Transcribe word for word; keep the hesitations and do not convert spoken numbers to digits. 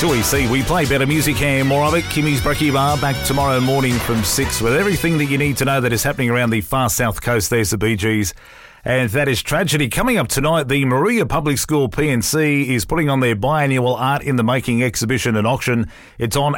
Till we see, we play better music and more of it. Kimmy's Brekkie Bar back tomorrow morning from six with everything that you need to know that is happening around the far south coast. There's the Bee Gees. And that is tragedy. Coming up tonight, the Moruya Public School P and C is putting on their biannual Art in the Making exhibition and auction. It's on